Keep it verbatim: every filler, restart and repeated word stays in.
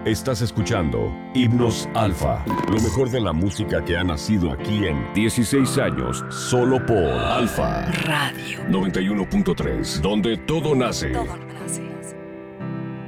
Estás escuchando Himnos Alfa, lo mejor de la música que ha nacido aquí en dieciséis años, solo por Alfa Radio noventa y uno punto tres, donde todo nace. Todo.